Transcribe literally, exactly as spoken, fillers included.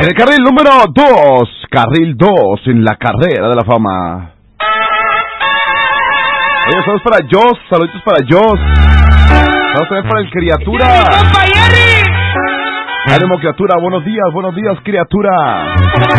En el carril número dos, carril dos en la carrera de la fama. Oye, saludos para Joss, saludos para Joss. Saludos también para el criatura. ¡Ánimo, criatura! Buenos días, buenos días, criatura.